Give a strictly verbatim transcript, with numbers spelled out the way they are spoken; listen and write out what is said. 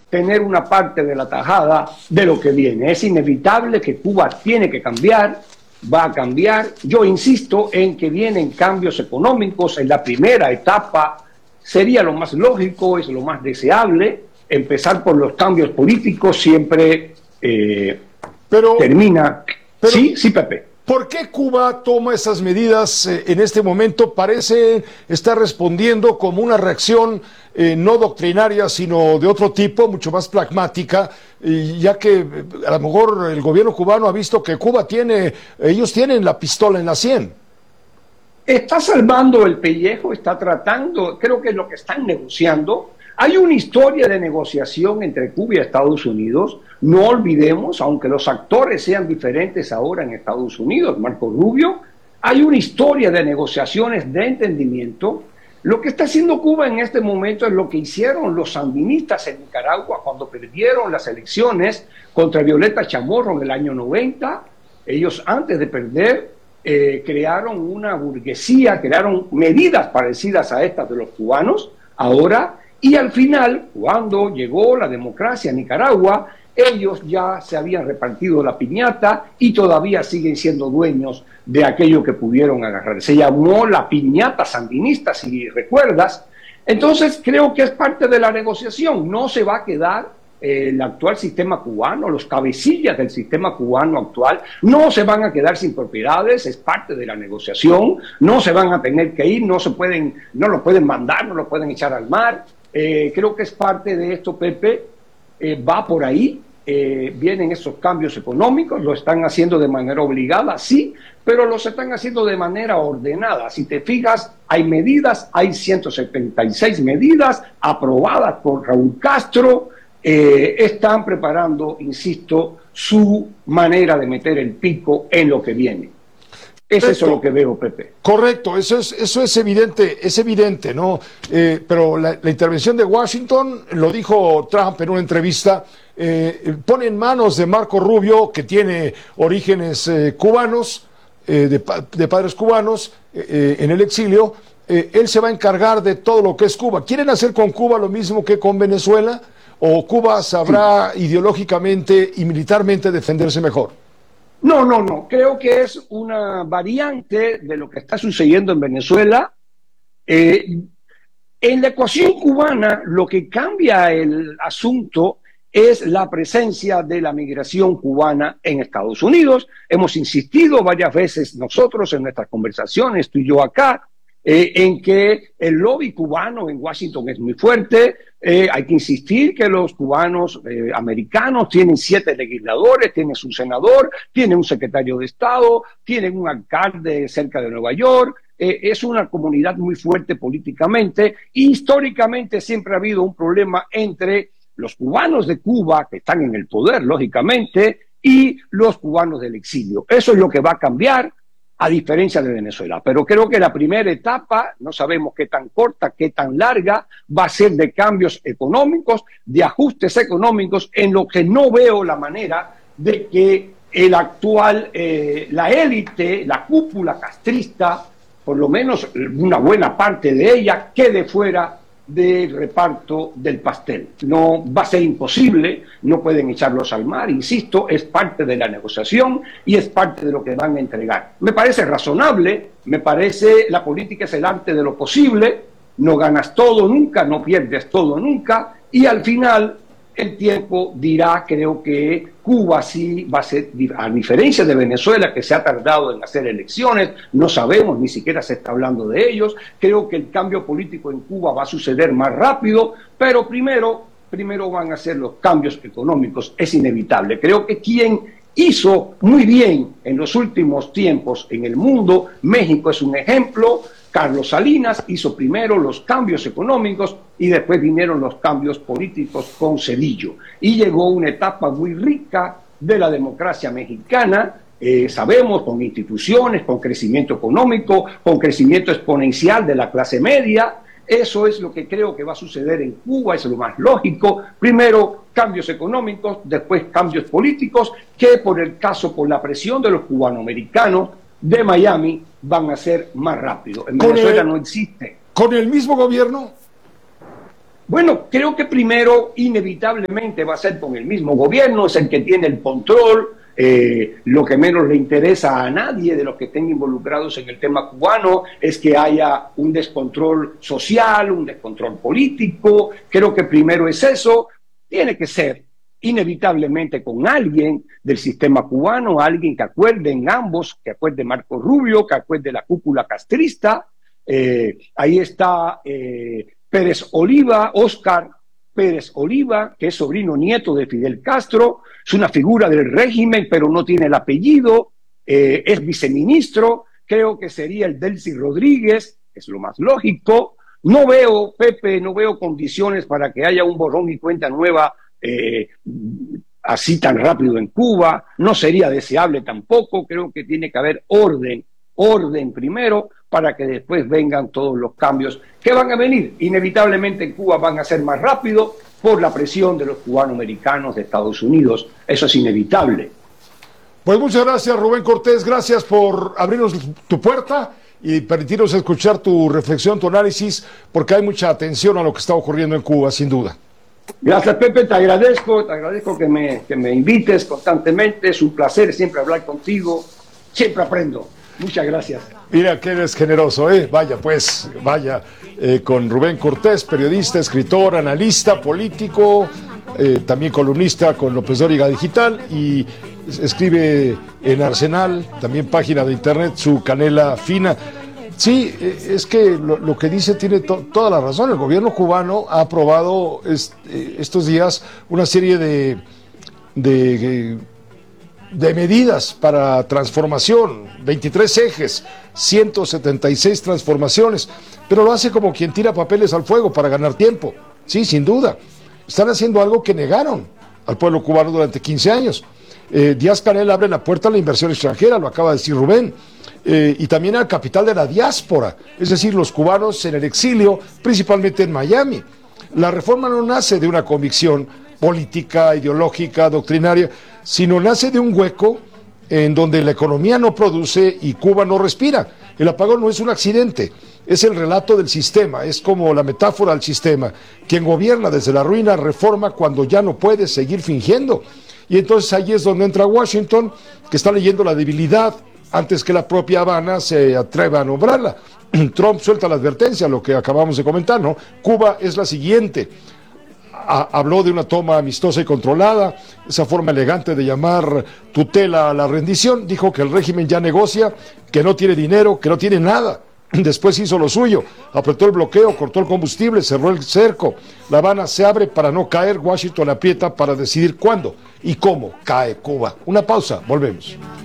tener una parte de la tajada de lo que viene. Es inevitable que Cuba tiene que cambiar, va a cambiar. Yo insisto en que vienen cambios económicos en la primera etapa. Sería lo más lógico, es lo más deseable. Empezar por los cambios políticos siempre eh, pero, termina... Pero, sí, sí, Pepe. ¿Por qué Cuba toma esas medidas eh, en este momento? Parece estar respondiendo como una reacción eh, no doctrinaria, sino de otro tipo, mucho más pragmática, y ya que eh, a lo mejor el gobierno cubano ha visto que Cuba tiene, ellos tienen la pistola en la sien. Está salvando el pellejo, está tratando, creo que es lo que están negociando. Hay una historia de negociación entre Cuba y Estados Unidos. No olvidemos, aunque los actores sean diferentes ahora en Estados Unidos, Marco Rubio, hay una historia de negociaciones de entendimiento. Lo que está haciendo Cuba en este momento es lo que hicieron los sandinistas en Nicaragua cuando perdieron las elecciones contra Violeta Chamorro en el año noventa. Ellos, antes de perder, eh, crearon una burguesía, crearon medidas parecidas a estas de los cubanos. Ahora, y al final, cuando llegó la democracia a Nicaragua, ellos ya se habían repartido la piñata y todavía siguen siendo dueños de aquello que pudieron agarrar. Se llamó la piñata sandinista, si recuerdas. Entonces, creo que es parte de la negociación. No se va a quedar eh, el actual sistema cubano, los cabecillas del sistema cubano actual, no se van a quedar sin propiedades, es parte de la negociación. No se van a tener que ir, no se pueden, no lo pueden mandar, no lo pueden echar al mar. Eh, creo que es parte de esto, Pepe, eh, va por ahí, eh, vienen esos cambios económicos, lo están haciendo de manera obligada, sí, pero los están haciendo de manera ordenada. Si te fijas, hay medidas, hay ciento setenta y seis medidas aprobadas por Raúl Castro, eh, están preparando, insisto, su manera de meter el pico en lo que viene. Es eso lo que veo, Pepe. Correcto, eso es, eso es evidente, es evidente, ¿no? Eh, pero la, la intervención de Washington, lo dijo Trump en una entrevista, eh, pone en manos de Marco Rubio, que tiene orígenes eh, cubanos, eh, de, de padres cubanos, eh, en el exilio, eh, él se va a encargar de todo lo que es Cuba. ¿Quieren hacer con Cuba lo mismo que con Venezuela? ¿O Cuba sabrá sí. ideológicamente y militarmente defenderse mejor? No, no, no. Creo que es una variante de lo que está sucediendo en Venezuela. Eh, en la ecuación cubana, lo que cambia el asunto es la presencia de la migración cubana en Estados Unidos. Hemos insistido varias veces nosotros en nuestras conversaciones, tú y yo acá, eh, en que el lobby cubano en Washington es muy fuerte. Eh, hay que insistir que los cubanos eh, americanos tienen siete legisladores, tienen su senador, tienen un secretario de Estado, tienen un alcalde cerca de Nueva York. Eh, es una comunidad muy fuerte políticamente. Históricamente siempre ha habido un problema entre los cubanos de Cuba, que están en el poder, lógicamente, y los cubanos del exilio. Eso es lo que va a cambiar, a diferencia de Venezuela. Pero creo que la primera etapa, no sabemos qué tan corta, qué tan larga, va a ser de cambios económicos, de ajustes económicos, en lo que no veo la manera de que el actual, eh, la élite, la cúpula castrista, por lo menos una buena parte de ella, quede fuera del reparto del pastel. No va a ser imposible, no pueden echarlos al mar, insisto, es parte de la negociación y es parte de lo que van a entregar. Me parece razonable, me parece la política es el arte de lo posible, no ganas todo nunca, no pierdes todo nunca, y al final el tiempo dirá, creo que Cuba sí va a ser, a diferencia de Venezuela, que se ha tardado en hacer elecciones, no sabemos, ni siquiera se está hablando de ellos. Creo que el cambio político en Cuba va a suceder más rápido, pero primero, primero van a ser los cambios económicos, es inevitable. Creo que quien hizo muy bien en los últimos tiempos en el mundo, México es un ejemplo. Carlos Salinas hizo primero los cambios económicos y después vinieron los cambios políticos con Cedillo. Y llegó una etapa muy rica de la democracia mexicana, eh, sabemos, con instituciones, con crecimiento económico, con crecimiento exponencial de la clase media. Eso es lo que creo que va a suceder en Cuba, es lo más lógico. Primero cambios económicos, después cambios políticos, que por el caso, por la presión de los cubanoamericanos de Miami, van a ser más rápido. En Venezuela no existe. ¿Con el mismo gobierno? Bueno, creo que primero, inevitablemente, va a ser con el mismo gobierno, es el que tiene el control. Eh, lo que menos le interesa a nadie de los que estén involucrados en el tema cubano es que haya un descontrol social, un descontrol político. Creo que primero es eso. Tiene que ser inevitablemente con alguien del sistema cubano, alguien que acuerde en ambos, que acuerde Marco Rubio, que acuerde la cúpula castrista. Eh, ahí está eh, Pérez Oliva, Óscar Pérez Oliva, que es sobrino nieto de Fidel Castro, es una figura del régimen, pero no tiene el apellido, eh, es viceministro. Creo que sería el Delcy Rodríguez, es lo más lógico. No veo, Pepe, no veo condiciones para que haya un borrón y cuenta nueva eh, así tan rápido en Cuba. No sería deseable tampoco. Creo que tiene que haber orden, orden primero, para que después vengan todos los cambios que van a venir. Inevitablemente en Cuba van a ser más rápido por la presión de los cubanoamericanos de Estados Unidos. Eso es inevitable. Pues muchas gracias, Rubén Cortés. Gracias por abrirnos tu puerta y permitirnos escuchar tu reflexión, tu análisis, porque hay mucha atención a lo que está ocurriendo en Cuba, sin duda. Gracias, Pepe, te agradezco, te agradezco que me, que me invites constantemente. Es un placer siempre hablar contigo, siempre aprendo. Muchas gracias. Mira que eres generoso, ¿eh? Vaya, pues, vaya, eh, con Rubén Cortés, periodista, escritor, analista, político, eh, también columnista con López Dóriga Digital, y escribe en Arsenal, también página de internet, su canela fina. Sí, es que lo, lo que dice tiene to, toda la razón. El gobierno cubano ha aprobado est, estos días una serie de, de, de medidas para transformación, veintitrés ejes, ciento setenta y seis transformaciones, pero lo hace como quien tira papeles al fuego para ganar tiempo. Sí, sin duda. Están haciendo algo que negaron al pueblo cubano durante quince años. Eh, Díaz-Canel abre la puerta a la inversión extranjera, lo acaba de decir Rubén. Eh, y también al capital de la diáspora, es decir, los cubanos en el exilio, principalmente en Miami. La reforma no nace de una convicción política, ideológica, doctrinaria, sino nace de un hueco en donde la economía no produce y Cuba no respira. El apagón no es un accidente, es el relato del sistema, es como la metáfora del sistema. Quien gobierna desde la ruina reforma cuando ya no puede seguir fingiendo. Y entonces ahí es donde entra Washington, que está leyendo la debilidad antes que la propia Habana se atreva a nombrarla. Trump suelta la advertencia, lo que acabamos de comentar, ¿no? Cuba es la siguiente. Ha, habló de una toma amistosa y controlada, esa forma elegante de llamar tutela a la rendición. Dijo que el régimen ya negocia, que no tiene dinero, que no tiene nada. Después hizo lo suyo, apretó el bloqueo, cortó el combustible, cerró el cerco. La Habana se abre para no caer, Washington aprieta para decidir cuándo y cómo cae Cuba. Una pausa, volvemos.